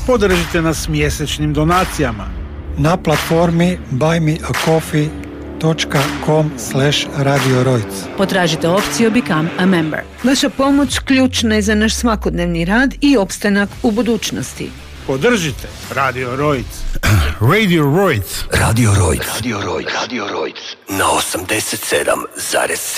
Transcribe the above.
Podržite nas mjesečnim donacijama na platformi buymeacoffee.com/Radio Rojc. Potražite opciju Become a Member. Vaša pomoć ključna je za naš svakodnevni rad i opstanak u budućnosti. Podržite Radio Rojc. Radio Rojc. Radio Rojc. Radio Rojc. Radio Rojc. Na 87,7.